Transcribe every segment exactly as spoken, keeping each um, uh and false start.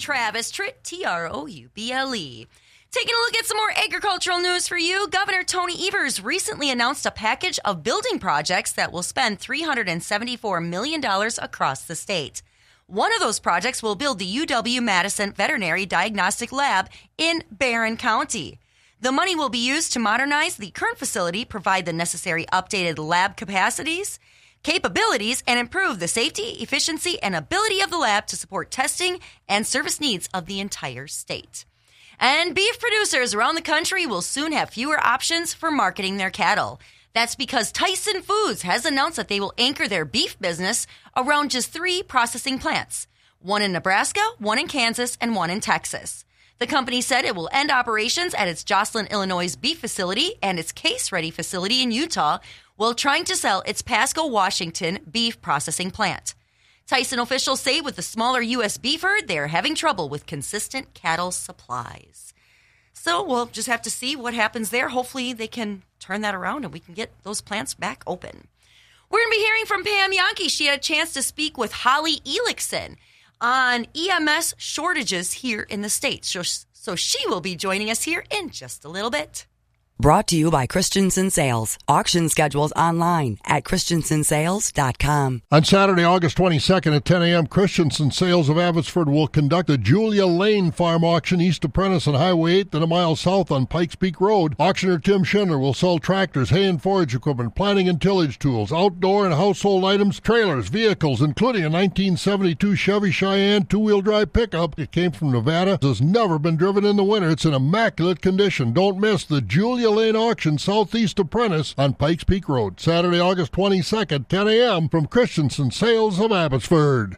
Travis Tritt, T R O U B L E. Taking a look at some more agricultural news for you, Governor Tony Evers recently announced a package of building projects that will spend three hundred seventy-four million dollars across the state. One of those projects will build the U W-Madison Veterinary Diagnostic Lab in Barron County. The money will be used to modernize the current facility, provide the necessary updated lab capacities, capabilities, and improve the safety, efficiency, and ability of the lab to support testing and service needs of the entire state. And beef producers around the country will soon have fewer options for marketing their cattle. That's because Tyson Foods has announced that they will anchor their beef business around just three processing plants, one in Nebraska, one in Kansas, and one in Texas. The company said it will end operations at its Joslyn, Illinois beef facility and its Case Ready facility in Utah while trying to sell its Pasco, Washington beef processing plant. Tyson officials say with the smaller U S beef herd, they are having trouble with consistent cattle supplies. So we'll just have to see what happens there. Hopefully they can turn that around and we can get those plants back open. We're going to be hearing from Pam Jahnke. She had a chance to speak with Holly Ellickson on E M S shortages here in the state. So, so she will be joining us here in just a little bit. Brought to you by Christensen Sales. Auction schedules online at christensen sales dot com. On Saturday, August twenty-second at ten a.m., Christensen Sales of Abbotsford will conduct the Julia Lane Farm Auction east of Prentice on Highway eight and a mile south on Pikes Peak Road. Auctioneer Tim Schindler will sell tractors, hay and forage equipment, planting and tillage tools, outdoor and household items, trailers, vehicles, including a nineteen seventy-two Chevy Cheyenne two-wheel drive pickup. It came from Nevada. It has never been driven in the winter. It's in immaculate condition. Don't miss the Julia Lane Auction southeast of Prentice on Pikes Peak Road. Saturday, August twenty-second, ten a.m. from Christensen Sales of Abbotsford.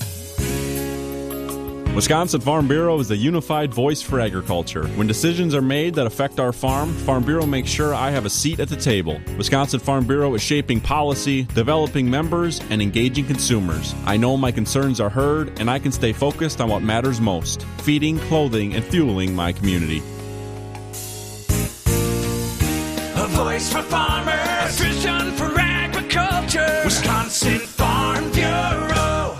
Wisconsin Farm Bureau is the unified voice for agriculture. When decisions are made that affect our farm, Farm Bureau makes sure I have a seat at the table. Wisconsin Farm Bureau is shaping policy, developing members, and engaging consumers. I know my concerns are heard, and I can stay focused on what matters most: feeding, clothing, and fueling my community. A voice for farmers, a vision for agriculture. Wisconsin Farm Bureau.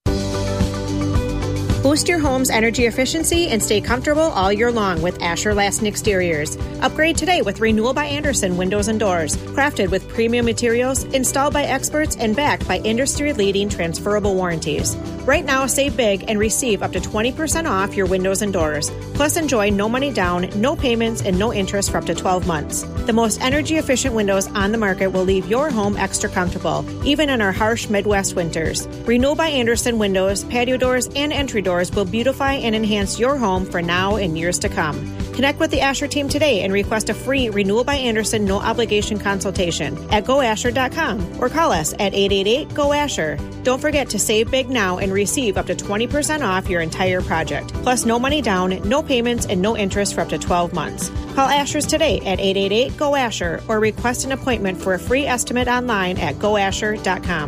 Boost your home's energy efficiency and stay comfortable all year long with Asher Lasting Exteriors. Upgrade today with Renewal by Andersen Windows and Doors. Crafted with premium materials, installed by experts, and backed by industry-leading transferable warranties. Right now, save big and receive up to twenty percent off your windows and doors. Plus, enjoy no money down, no payments, and no interest for up to twelve months. The most energy-efficient windows on the market will leave your home extra comfortable, even in our harsh Midwest winters. Renewal by Andersen Windows, patio doors, and entry doors will beautify and enhance your home for now and years to come. Connect with the Asher team today and request a free Renewal by Andersen no-obligation consultation at go asher dot com or call us at eight eight eight, G O, ASHER. Don't forget to save big now and receive up to twenty percent off your entire project. Plus, no money down, no payments, and no interest for up to twelve months. Call Asher's today at eight eight eight, G O, ASHER or request an appointment for a free estimate online at go asher dot com.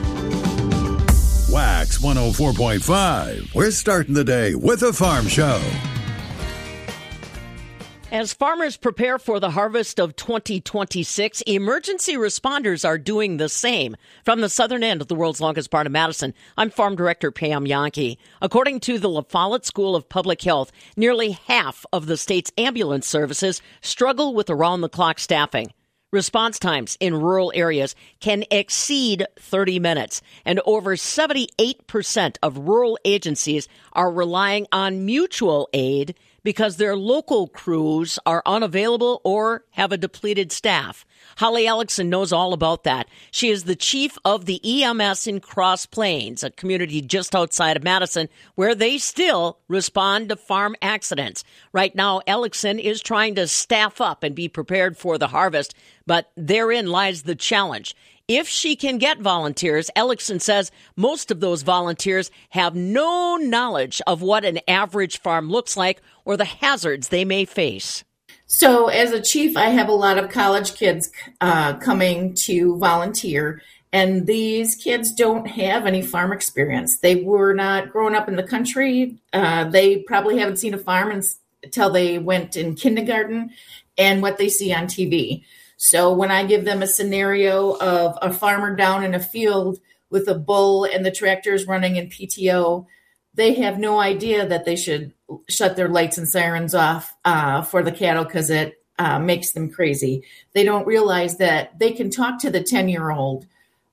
Wax one oh four point five. We're starting the day with a farm show. As farmers prepare for the harvest of twenty twenty-six, emergency responders are doing the same. From the southern end of the world's longest part of Madison, I'm Farm Director Pam Jahnke. According to the La Follette School of Public Health, nearly half of the state's ambulance services struggle with around-the-clock staffing. Response times in rural areas can exceed thirty minutes, and over seventy-eight percent of rural agencies are relying on mutual aid because their local crews are unavailable or have a depleted staff. Holly Ellickson knows all about that. She is the chief of the E M S in Cross Plains, a community just outside of Madison, where they still respond to farm accidents. Right now, Ellickson is trying to staff up and be prepared for the harvest, but therein lies the challenge. If she can get volunteers, Ellickson says most of those volunteers have no knowledge of what an average farm looks like or the hazards they may face. So as a chief, I have a lot of college kids uh, coming to volunteer, and these kids don't have any farm experience. They were not growing up in the country. Uh, they probably haven't seen a farm until they went in kindergarten and what they see on T V. So when I give them a scenario of a farmer down in a field with a bull and the tractors running in P T O, they have no idea that they should shut their lights and sirens off uh, for the cattle because it uh, makes them crazy. They don't realize that they can talk to the ten-year-old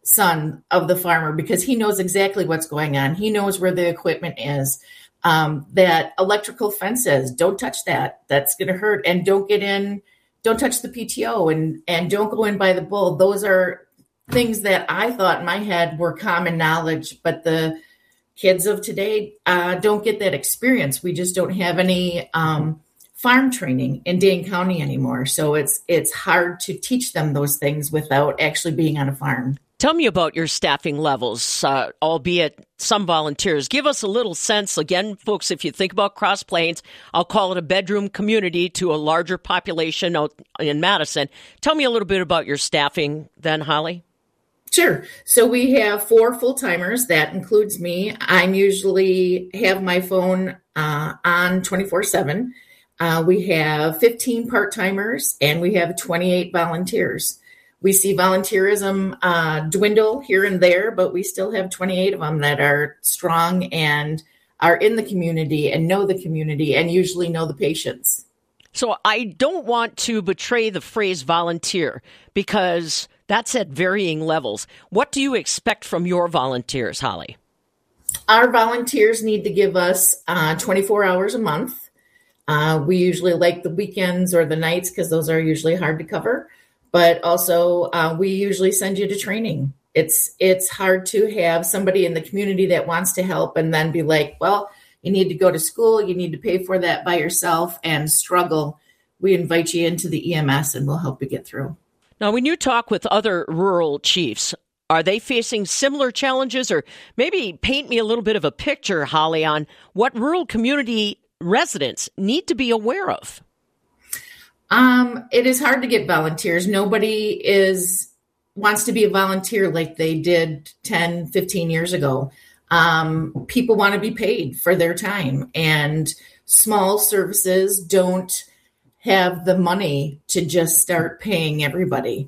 son of the farmer because he knows exactly what's going on. He knows where the equipment is. Um, that electrical fences, don't touch that. That's going to hurt. And don't get in, don't touch the P T O and, and don't go in by the bull. Those are things that I thought in my head were common knowledge, but the kids of today uh, don't get that experience. We just don't have any um, farm training in Dane County anymore. So it's it's hard to teach them those things without actually being on a farm. Tell me about your staffing levels, uh, albeit some volunteers. Give us a little sense. Again, folks, if you think about Cross Plains, I'll call it a bedroom community to a larger population out in Madison. Tell me a little bit about your staffing then, Holly. Sure. So we have four full-timers. That includes me. I'm usually have my phone uh, on twenty-four seven. Uh, we have fifteen part-timers and we have twenty-eight volunteers. We see volunteerism uh, dwindle here and there, but we still have twenty-eight of them that are strong and are in the community and know the community and usually know the patients. So I don't want to betray the phrase volunteer because that's at varying levels. What do you expect from your volunteers, Holly? Our volunteers need to give us uh, twenty-four hours a month. Uh, we usually like the weekends or the nights because those are usually hard to cover. But also, uh, we usually send you to training. It's it's hard to have somebody in the community that wants to help and then be like, well, you need to go to school, you need to pay for that by yourself and struggle. We invite you into the E M S and we'll help you get through. Now, when you talk with other rural chiefs, are they facing similar challenges? Or maybe paint me a little bit of a picture, Holly, on what rural community residents need to be aware of. Um, it is hard to get volunteers. Nobody is wants to be a volunteer like they did ten, fifteen years ago. Um, people want to be paid for their time, and small services don't have the money to just start paying everybody.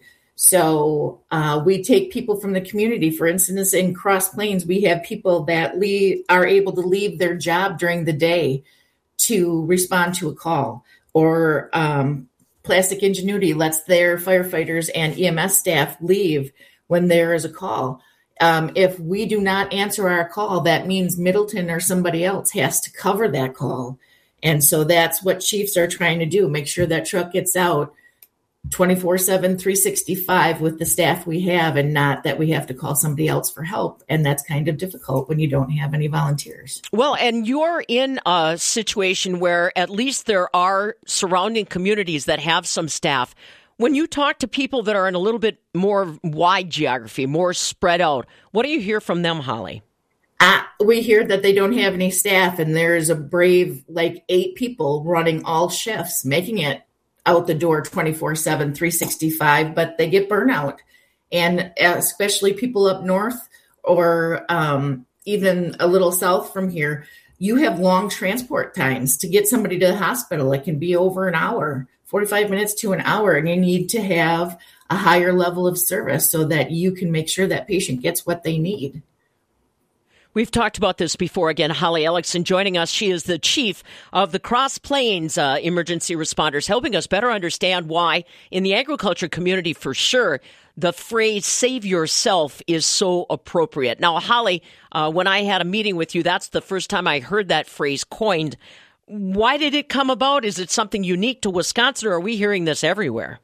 So uh, we take people from the community. For instance, in Cross Plains, we have people that leave, are able to leave their job during the day to respond to a call, or um, Plastic Ingenuity lets their firefighters and E M S staff leave when there is a call. Um, if we do not answer our call, that means Middleton or somebody else has to cover that call. And so that's what chiefs are trying to do, make sure that truck gets out twenty-four seven, three sixty-five with the staff we have, and not that we have to call somebody else for help. And that's kind of difficult when you don't have any volunteers. Well, and you're in a situation where at least there are surrounding communities that have some staff. When you talk to people that are in a little bit more wide geography, more spread out, what do you hear from them, Holly? Uh, we hear that they don't have any staff, and there's a brave, like eight people running all shifts, making it out the door twenty-four seven, three sixty-five, but they get burnout. And especially people up north or um, even a little south from here, you have long transport times to get somebody to the hospital. It can be over an hour, forty-five minutes to an hour, and you need to have a higher level of service so that you can make sure that patient gets what they need. We've talked about this before. Again, Holly Ellickson joining us. She is the chief of the Cross Plains uh, Emergency Responders, helping us better understand why, in the agriculture community for sure, the phrase save yourself is so appropriate. Now, Holly, uh, when I had a meeting with you, that's the first time I heard that phrase coined. Why did it come about? Is it something unique to Wisconsin, or are we hearing this everywhere?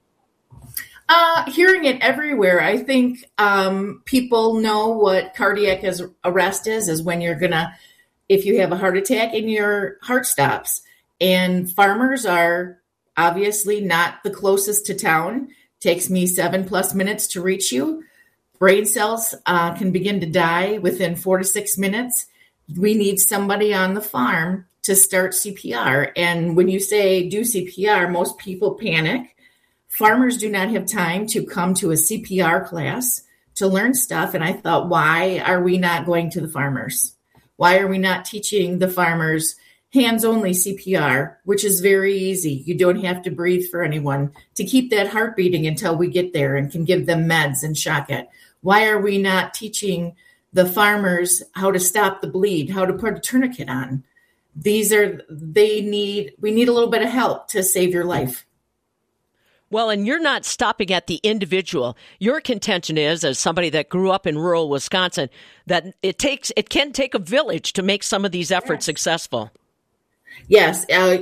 Uh, hearing it everywhere. I think um, people know what cardiac arrest is, is when you're going to, if you have a heart attack and your heart stops. And farmers are obviously not the closest to town. Takes me seven plus minutes to reach you. Brain cells uh, can begin to die within four to six minutes. We need somebody on the farm to start C P R. And when you say do C P R, most people panic. Farmers do not have time to come to a C P R class to learn stuff. And I thought, why are we not going to the farmers? Why are we not teaching the farmers hands-only C P R, which is very easy. You don't have to breathe for anyone, to keep that heart beating until we get there and can give them meds and shock it. Why are we not teaching the farmers how to stop the bleed, how to put a tourniquet on. These are, they need, we need a little bit of help to save your life. Well, and you're not stopping at the individual. Your contention is, as somebody that grew up in rural Wisconsin, that it takes, it can take a village to make some of these efforts yes. successful. Yes. Uh,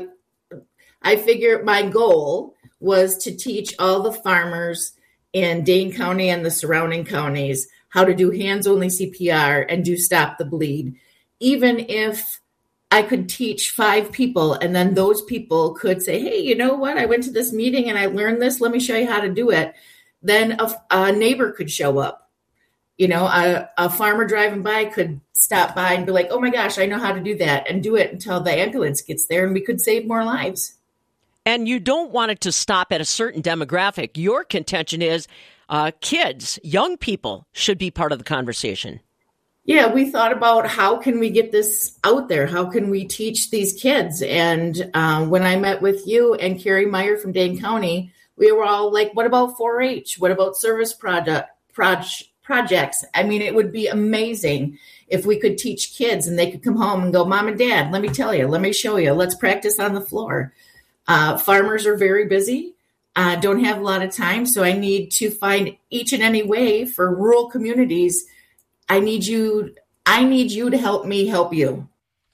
I figure my goal was to teach all the farmers in Dane County and the surrounding counties how to do hands-only C P R and do stop the bleed. Even if I could teach five people and then those people could say, hey, you know what? I went to this meeting and I learned this. Let me show you how to do it. Then a, a neighbor could show up. You know, a, a farmer driving by could stop by and be like, oh my gosh, I know how to do that, and do it until the ambulance gets there, and we could save more lives. And you don't want it to stop at a certain demographic. Your contention is uh, kids, young people should be part of the conversation. Yeah, we thought about how can we get this out there? How can we teach these kids? And um, when I met with you and Carrie Meyer from Dane County, we were all like, what about four H? What about service product, proj- projects? I mean, it would be amazing if we could teach kids and they could come home and go, Mom and Dad, let me tell you, let me show you. Let's practice on the floor. Uh, farmers are very busy, uh, don't have a lot of time. So I need to find each and any way for rural communities. I need you, I need you to help me help you.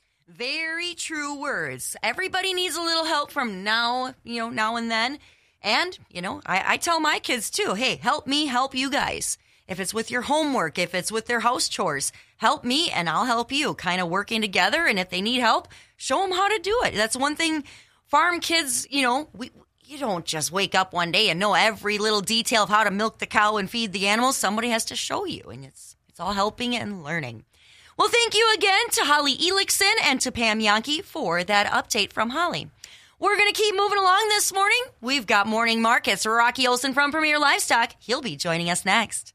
Very true words. Everybody needs a little help from now, you know, now and then. And, you know, I, I tell my kids too, hey, help me help you guys. If it's with your homework, if it's with their house chores, help me and I'll help you, kind of working together. And if they need help, show them how to do it. That's one thing farm kids, you know, we you don't just wake up one day and know every little detail of how to milk the cow and feed the animals. Somebody has to show you, and it's it's all helping and learning. Well, thank you again to Holly Elixson and to Pam Jahnke for that update from Holly. We're going to keep moving along this morning. We've got Morning Markets. Rocky Olson from Premier Livestock. He'll be joining us next.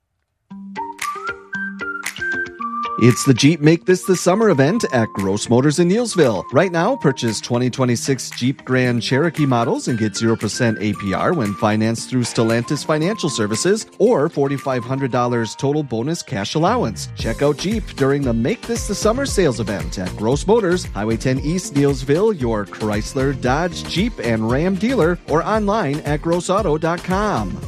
It's the Jeep Make This the Summer event at Gross Motors in Neillsville. Right now, purchase twenty twenty-six Jeep Grand Cherokee models and get zero percent A P R when financed through Stellantis Financial Services, or four thousand five hundred dollars total bonus cash allowance. Check out Jeep during the Make This the Summer sales event at Gross Motors, Highway ten East, Neillsville, your Chrysler, Dodge, Jeep, and Ram dealer, or online at gross auto dot com.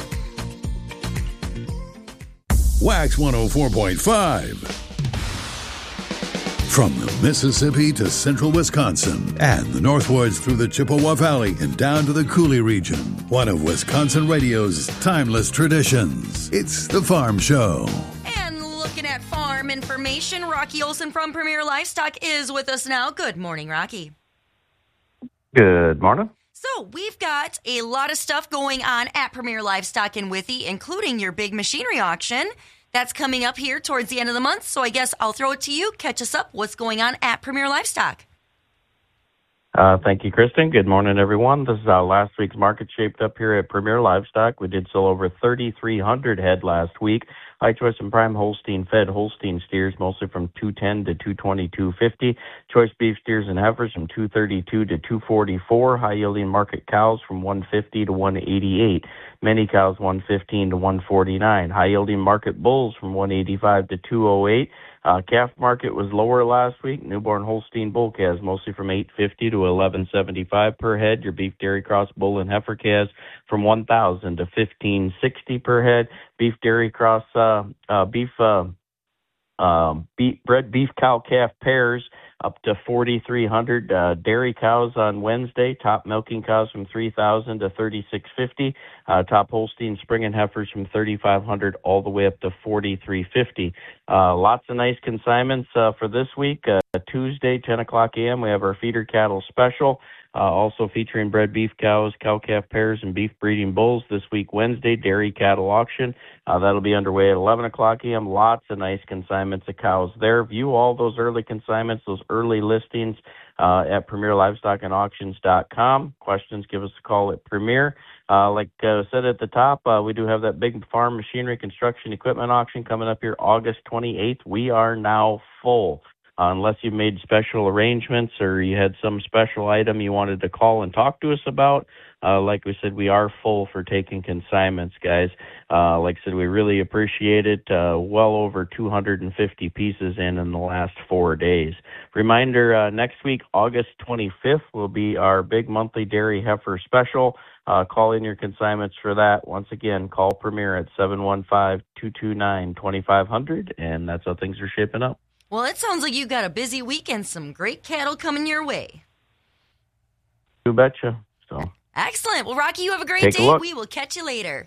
Wax one oh four point five. From the Mississippi to central Wisconsin and the Northwoods through the Chippewa Valley and down to the Coulee region, one of Wisconsin radio's timeless traditions. It's The Farm Show. And looking at farm information, Rocky Olson from Premier Livestock is with us now. Good morning, Rocky. Good morning. So we've got a lot of stuff going on at Premier Livestock in Withee, including your big machinery auction. That's coming up here towards the end of the month, so I guess I'll throw it to you. Catch us up. What's going on at Premier Livestock? Uh, thank you, Kristen. Good morning, everyone. This is how last week's market shaped up here at Premier Livestock. We did sell over thirty-three hundred head last week. High choice and prime Holstein fed Holstein steers, mostly from two ten to two twenty, two fifty. Choice beef steers and heifers from two thirty-two to two forty-four. High yielding market cows from one fifty to one eighty-eight. Many cows one fifteen to one forty-nine. High yielding market bulls from one eighty-five to two oh eight. Uh, calf market was lower last week. Newborn Holstein bull calves mostly from eight fifty to eleven seventy-five per head. Your beef dairy cross bull and heifer calves from one thousand to fifteen sixty per head. Beef dairy cross uh, uh, beef uh, uh, beef, bred beef cow calf pairs up to forty-three hundred. Uh, dairy cows on Wednesday. Top milking cows from three thousand to thirty-six fifty. Uh, top Holstein spring and heifers from thirty-five hundred all the way up to forty-three fifty. Uh, lots of nice consignments uh, for this week. Uh, Tuesday, ten o'clock a.m., we have our feeder cattle special. Uh, also featuring bred beef cows, cow-calf pairs, and beef breeding bulls. This week, Wednesday, dairy cattle auction. Uh, that'll be underway at eleven o'clock a.m. Lots of nice consignments of cows there. View all those early consignments, those early listings uh, at premier livestock and auctions dot com. Questions, give us a call at Premier. Uh, like I uh, said at the top, uh, we do have that big farm machinery construction equipment auction coming up here August twenty-eighth. We are now full. Uh, unless you made special arrangements or you had some special item you wanted to call and talk to us about, uh, like we said, we are full for taking consignments, guys. Uh, like I said, we really appreciate it. Uh, well over two hundred fifty pieces in in the last four days. Reminder, uh, next week, August twenty-fifth, will be our big monthly dairy heifer special. Uh, call in your consignments for that. Once again, call Premier at seven one five, two two nine, two five zero zero, and that's how things are shaping up. Well, it sounds like you got a busy week and some great cattle coming your way. You betcha. So excellent. Well, Rocky, you have a great Take day. A look. We will catch you later.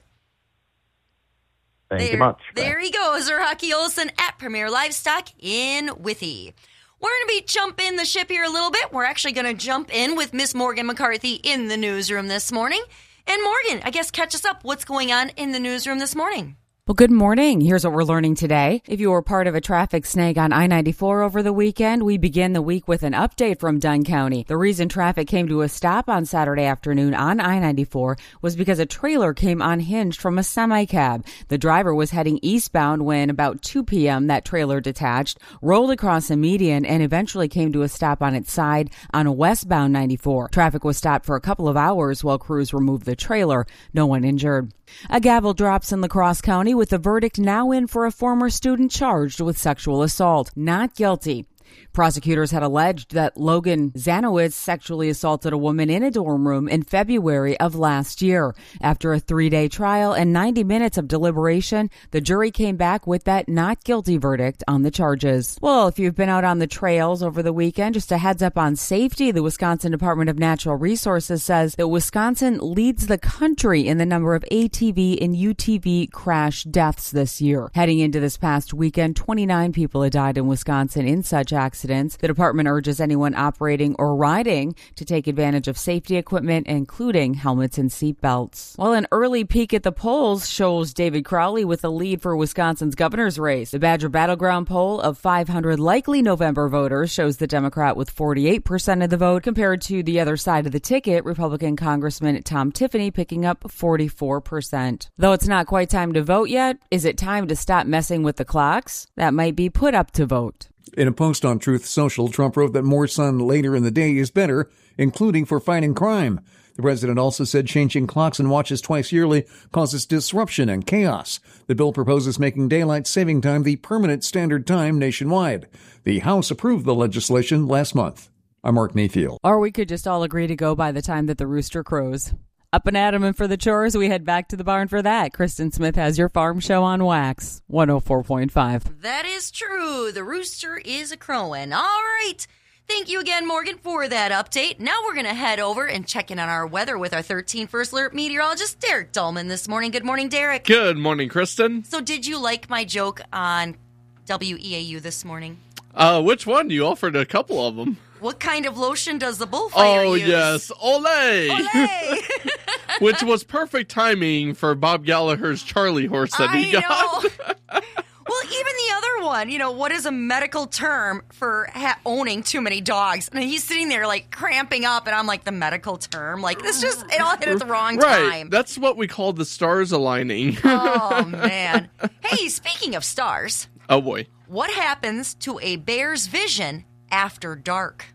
Thank there, you much. There he goes, Rocky Olson at Premier Livestock in Withee. We're going to be jumping the ship here a little bit. We're actually going to jump in with Miss Morgan McCarthy in the newsroom this morning. And Morgan, I guess catch us up. What's going on in the newsroom this morning? Well, good morning. Here's what we're learning today. If you were part of a traffic snag on I ninety-four over the weekend, we begin the week with an update from Dunn County. The reason traffic came to a stop on Saturday afternoon on I ninety-four was because a trailer came unhinged from a semi-cab. The driver was heading eastbound when about two p.m. that trailer detached, rolled across a median, and eventually came to a stop on its side on a westbound ninety-four. Traffic was stopped for a couple of hours while crews removed the trailer. No one injured. A gavel drops in La Crosse County with the verdict now in for a former student charged with sexual assault. Not guilty. Prosecutors had alleged that Logan Zanowitz sexually assaulted a woman in a dorm room in February of last year. After a three-day trial and ninety minutes of deliberation, the jury came back with that not guilty verdict on the charges. Well, if you've been out on the trails over the weekend, just a heads up on safety. The Wisconsin Department of Natural Resources says that Wisconsin leads the country in the number of A T V and U T V crash deaths this year. Heading into this past weekend, twenty-nine people had died in Wisconsin in such accidents. The department urges anyone operating or riding to take advantage of safety equipment, including helmets and seatbelts. Well, an early peek at the polls shows David Crowley with the lead for Wisconsin's governor's race. The Badger Battleground poll of five hundred likely November voters shows the Democrat with forty-eight percent of the vote, compared to the other side of the ticket, Republican Congressman Tom Tiffany picking up forty-four percent. Though it's not quite time to vote yet, is it time to stop messing with the clocks? That might be put up to vote. In a post on Truth Social, Trump wrote that more sun later in the day is better, including for fighting crime. The president also said changing clocks and watches twice yearly causes disruption and chaos. The bill proposes making daylight saving time the permanent standard time nationwide. The House approved the legislation last month. I'm Mark Mayfield. Or we could just all agree to go by the time that the rooster crows. Up and at 'em, and for the chores, we head back to the barn for that. Kristen Smith has your farm show on Wax, one oh four point five. That is true. The rooster is a crowing. All right. Thank you again, Morgan, for that update. Now we're going to head over and check in on our weather with our thirteen First Alert meteorologist, Derek Dahlman, this morning. Good morning, Derek. Good morning, Kristen. So did you like my joke on W E A U this morning? Uh, which one? You offered a couple of them. What kind of lotion does the bullfighter oh, use? Oh, yes. Olay! Olay! Which was perfect timing for Bob Gallagher's Charlie horse that I he got. Know. Well, even the other one, you know, what is a medical term for ha- owning too many dogs? And he's sitting there, like, cramping up, and I'm like, the medical term? Like, this just, it all hit at the wrong right. time. That's what we call the stars aligning. Oh, man. Hey, speaking of stars. Oh, boy. What happens to a bear's vision after dark?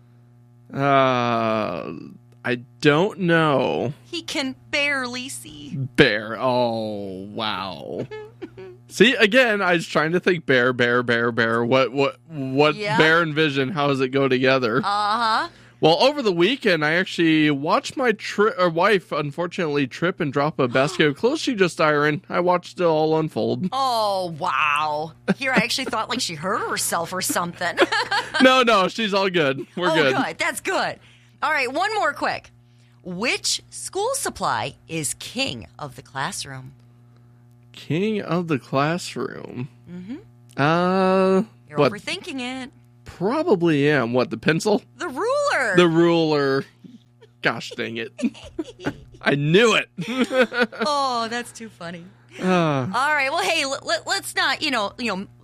Uh, I don't know. He can barely see. Bear. Oh, wow. See, again, I was trying to think bear, bear, bear, bear. What, what, what yeah. bear and vision, how does it go together? Uh-huh. Well, over the weekend, I actually watched my tri- or wife, unfortunately, trip and drop a basket of clothes she just ironed. I watched it all unfold. Oh, wow. Here, I actually thought like she hurt herself or something. no, no, she's all good. We're oh, good. Oh, good. That's good. All right, one more quick. Which school supply is king of the classroom? King of the classroom? Mm-hmm. Uh, You're what? overthinking it. Probably am. What, the pencil? The ruler. The ruler. Gosh dang it. I knew it. Oh, that's too funny. Uh, All right. Well, hey, let, let, let's not, you know, you know,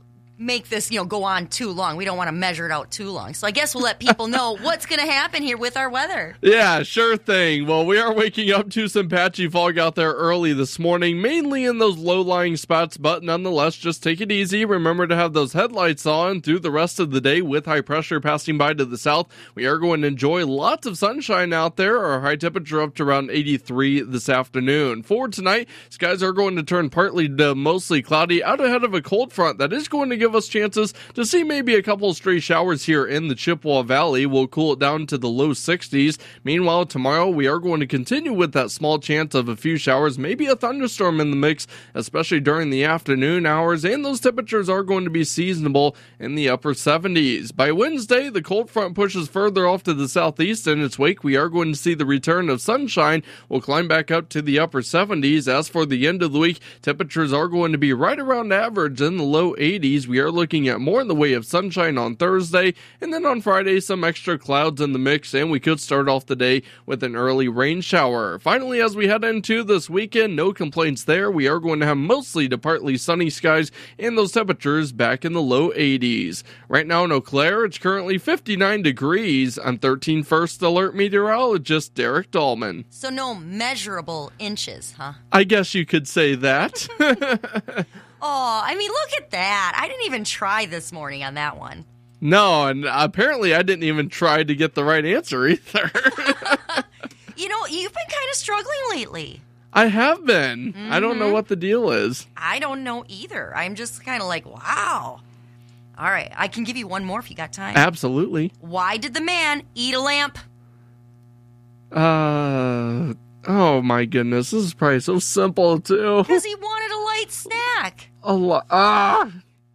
make this, you know, go on too long. We don't want to measure it out too long. So I guess we'll let people know what's going to happen here with our weather. Yeah, sure thing. Well, we are waking up to some patchy fog out there early this morning, mainly in those low-lying spots, but nonetheless, just take it easy. Remember to have those headlights on through the rest of the day with high pressure passing by to the south. We are going to enjoy lots of sunshine out there. Our high temperature up to around eighty-three this afternoon. For tonight, skies are going to turn partly to mostly cloudy out ahead of a cold front that is going to give us chances to see maybe a couple stray showers here in the Chippewa Valley. We'll cool it down to the low sixties. Meanwhile, tomorrow we are going to continue with that small chance of a few showers, maybe a thunderstorm in the mix, especially during the afternoon hours, and those temperatures are going to be seasonable in the upper seventies. By Wednesday, the cold front pushes further off to the southeast. In its wake, we are going to see the return of sunshine. We'll climb back up to the upper seventies. As for the end of the week, temperatures are going to be right around average in the low eighties. We are looking at more in the way of sunshine on Thursday, and then on Friday, some extra clouds in the mix, and we could start off the day with an early rain shower. Finally, as we head into this weekend, no complaints there. We are going to have mostly to partly sunny skies, and those temperatures back in the low eighties. Right now in Eau Claire, it's currently fifty-nine degrees. I'm thirteen First Alert meteorologist Derek Dahlman. So no measurable inches, huh? I guess you could say that. Oh, I mean, look at that. I didn't even try this morning on that one. No, and apparently I didn't even try to get the right answer either. You know, you've been kind of struggling lately. I have been. Mm-hmm. I don't know what the deal is. I don't know either. I'm just kind of like, wow. All right, I can give you one more if you got time. Absolutely. Why did the man eat a lamp? Uh, oh my goodness, this is probably so simple too. Because he wanted a light snack. A lot. Ah.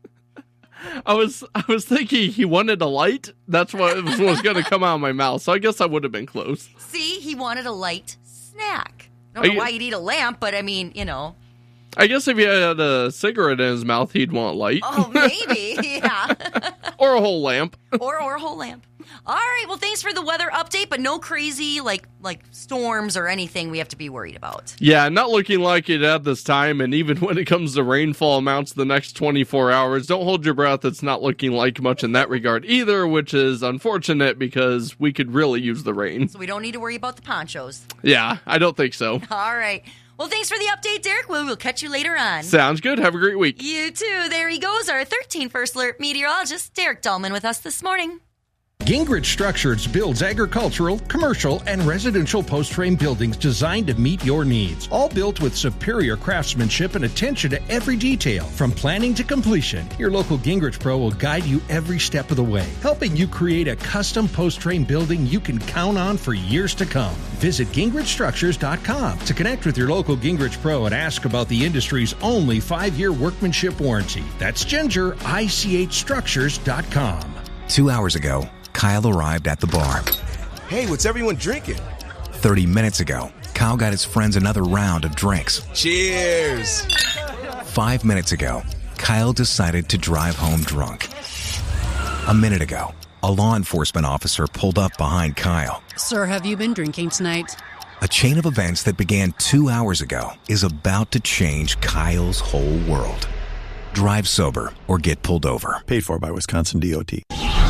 I was I was thinking he wanted a light. That's what was, was going to come out of my mouth. So I guess I would have been close. See, he wanted a light snack. I don't know I, why he'd eat a lamp, but I mean, you know. I guess if he had a cigarette in his mouth, he'd want light. Oh, maybe, yeah. Or a whole lamp. Or or a whole lamp. All right, well, thanks for the weather update, but no crazy, like, like storms or anything we have to be worried about. Yeah, not looking like it at this time, and even when it comes to rainfall amounts the next twenty-four hours, don't hold your breath. It's not looking like much in that regard either, which is unfortunate because we could really use the rain. So we don't need to worry about the ponchos. Yeah, I don't think so. All right. Well, thanks for the update, Derek. We will catch you later on. Sounds good. Have a great week. You too. There he goes, our thirteen First Alert meteorologist, Derek Dahlman, with us this morning. Gingrich Structures builds agricultural, commercial, and residential post-frame buildings designed to meet your needs. All built with superior craftsmanship and attention to every detail. From planning to completion, your local Gingrich Pro will guide you every step of the way, helping you create a custom post-frame building you can count on for years to come. Visit Gingrich Structures dot com to connect with your local Gingrich Pro and ask about the industry's only five-year workmanship warranty. That's Ginger, I C H Structures dot com. Two hours ago, Kyle arrived at the bar. Hey, what's everyone drinking? Thirty minutes ago, Kyle got his friends another round of drinks. Cheers! Five minutes ago, Kyle decided to drive home drunk. A minute ago, a law enforcement officer pulled up behind Kyle. Sir, have you been drinking tonight? A chain of events that began two hours ago is about to change Kyle's whole world. Drive sober or get pulled over. Paid for by Wisconsin D O T.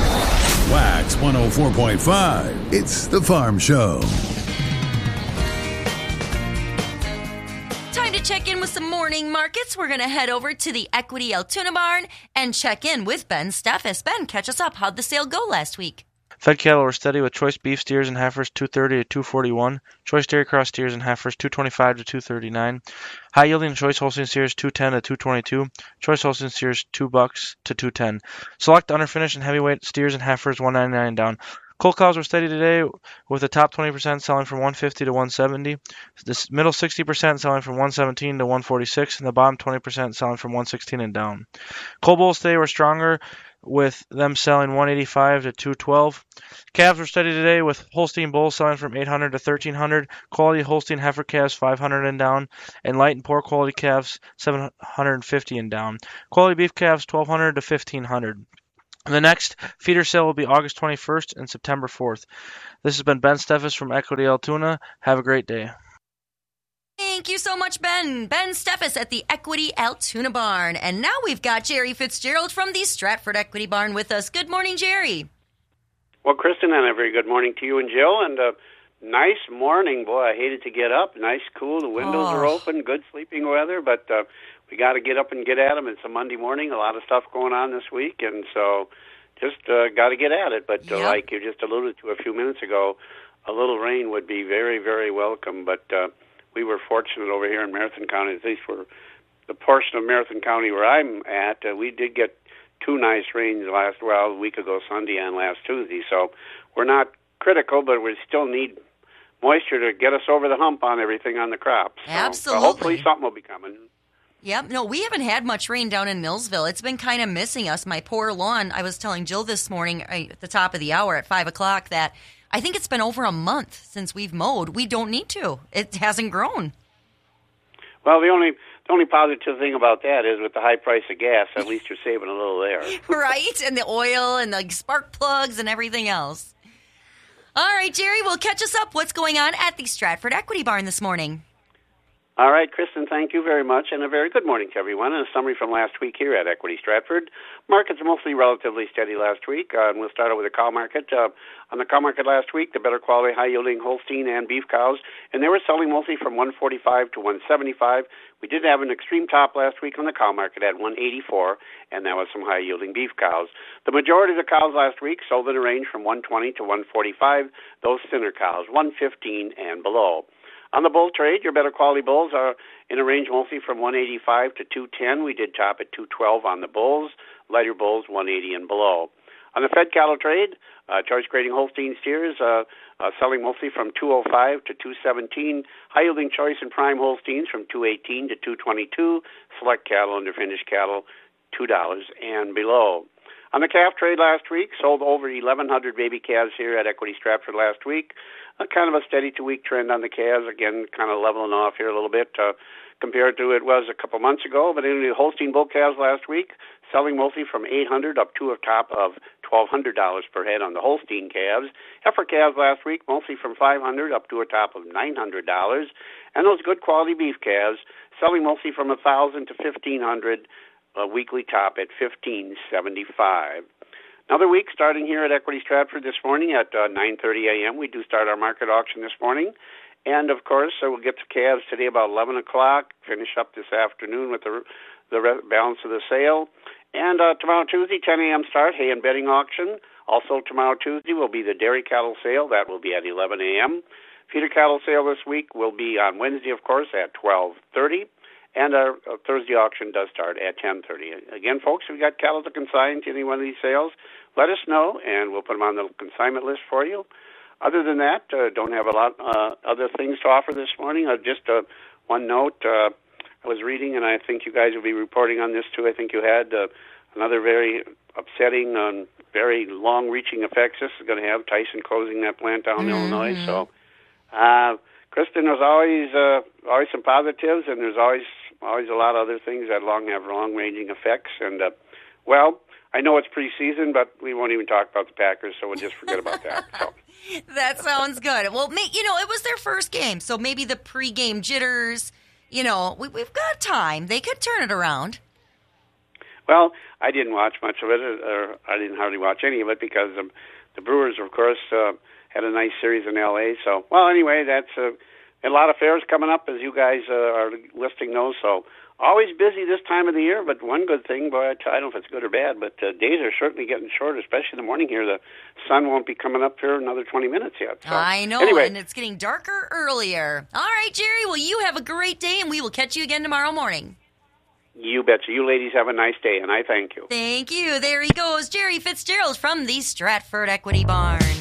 Wax one oh four point five. It's the Farm Show. Time to check in with some morning markets. We're going to head over to the Equity Altoona barn and check in with Ben Steffes. Ben, catch us up. How'd the sale go last week? Fed cattle were steady with choice beef steers and heifers two thirty to two forty-one, choice dairy cross steers and heifers two twenty-five to two thirty-nine, high yielding choice Holstein steers two ten to two twenty-two, choice Holstein steers two bucks to two ten, select underfinished and heavyweight steers and heifers one ninety-nine down. Cold cows were steady today with the top twenty percent selling from one fifty to one seventy, the middle sixty percent selling from one seventeen to one forty-six, and the bottom twenty percent selling from one sixteen and down. Cold bulls today were stronger with them selling one eighty-five to two twelve. Calves were steady today with Holstein bulls selling from eight hundred to thirteen hundred, quality Holstein heifer calves five hundred and down, and light and poor quality calves seven hundred fifty and down. Quality beef calves twelve hundred to fifteen hundred. The next feeder sale will be August twenty-first and September fourth. This has been Ben Steffes from Equity Altoona. Have a great day. Thank you so much, Ben. Ben Steffes at the Equity Altoona Barn. And now we've got Jerry Fitzgerald from the Stratford Equity Barn with us. Good morning, Jerry. Well, Kristen, and a very good morning to you and Jill. And uh, nice morning. Boy, I hated to get up. Nice, cool. The windows Oh. are open. Good sleeping weather. But uh, we got to get up and get at them. It's a Monday morning. A lot of stuff going on this week. And so just uh, got to get at it. But uh, Yep. like you just alluded to a few minutes ago, a little rain would be very, very welcome. But uh, we were fortunate over here in Marathon County, at least for the portion of Marathon County where I'm at, uh, we did get two nice rains last, well, a week ago Sunday and last Tuesday. So we're not critical, but we still need moisture to get us over the hump on everything on the crops. So, Absolutely. So hopefully something will be coming. Yep. No, we haven't had much rain down in Millsville. It's been kind of missing us. My poor lawn, I was telling Jill this morning uh, at the top of the hour at five o'clock that I think it's been over a month since we've mowed. We don't need to. It hasn't grown. Well, the only the only positive thing about that is with the high price of gas, at least you're saving a little there. Right? And the oil and the spark plugs and everything else. All right, Jerry, well, catch us up. What's going on at the Stratford Equity Barn this morning? All right, Kristen, thank you very much, and a very good morning to everyone. And a summary from last week here at Equity Stratford. Markets mostly relatively steady last week, uh, and we'll start out with the cow market. Uh, on the cow market last week, the better quality, high-yielding Holstein and beef cows, and they were selling mostly from one forty-five to one seventy-five. We did have an extreme top last week on the cow market at one eighty-four, and that was some high-yielding beef cows. The majority of the cows last week sold in a range from one twenty to one forty-five. Those thinner cows, one fifteen and below. On the bull trade, your better quality bulls are in a range mostly from one eighty-five to two ten. We did top at two twelve on the bulls. Lighter bulls, one eighty and below. On the fed cattle trade, uh, choice grading Holstein steers uh, uh, selling mostly from two oh five to two seventeen. High-yielding choice and prime Holsteins from two eighteen to two twenty-two. Select cattle and finished cattle, two dollars and below. On the calf trade last week, sold over eleven hundred baby calves here at Equity Stratford last week. Uh, kind of a steady two-week trend on the calves. Again, kind of leveling off here a little bit uh, compared to it was a couple months ago. But in the Holstein bull calves last week, selling mostly from eight hundred dollars up to a top of twelve hundred dollars per head on the Holstein calves. Heifer calves last week, mostly from five hundred dollars up to a top of nine hundred dollars. And those good quality beef calves, selling mostly from one thousand dollars to fifteen hundred dollars. A weekly top at fifteen seventy-five. Another week starting here at Equity Stratford this morning at uh, nine thirty a.m. We do start our market auction this morning. And, of course, so we'll get to calves today about eleven o'clock, finish up this afternoon with the the balance of the sale. And uh, tomorrow, Tuesday, ten a.m. start, hay and bedding auction. Also tomorrow, Tuesday, will be the dairy cattle sale. That will be at eleven a.m. Feeder cattle sale this week will be on Wednesday, of course, at twelve thirty. And our uh, Thursday auction does start at ten thirty. Again, folks, if you got cattle to consign to any one of these sales, let us know, and we'll put them on the consignment list for you. Other than that, uh, don't have a lot uh, other things to offer this morning. Uh, just uh, one note, uh, I was reading, and I think you guys will be reporting on this too. I think you had uh, another very upsetting, um, very long-reaching effects this is going to have, Tyson closing that plant down in Mm-hmm. Illinois. So, uh, Kristen, there's always uh, always some positives, and there's always always a lot of other things that long have long-ranging effects. And, uh, well, I know it's preseason, but we won't even talk about the Packers, so we'll just forget about that. So. That sounds good. Well, may, you know, it was their first game, so maybe the pregame jitters, you know, we, we've got time. They could turn it around. Well, I didn't watch much of it, or I didn't hardly watch any of it because um, the Brewers, of course, uh, had a nice series in L A. So, well, anyway, that's uh, a lot of fairs coming up, as you guys uh, are listing those. So, always busy this time of the year. But one good thing, boy, I don't know if it's good or bad, but uh, days are certainly getting shorter, especially in the morning here. The sun won't be coming up here another twenty minutes yet. So, I know, anyway. and it's getting darker earlier. All right, Jerry, well, you have a great day, and we will catch you again tomorrow morning. You betcha. You ladies have a nice day, and I thank you. Thank you. There he goes, Jerry Fitzgerald from the Stratford Equity Barn.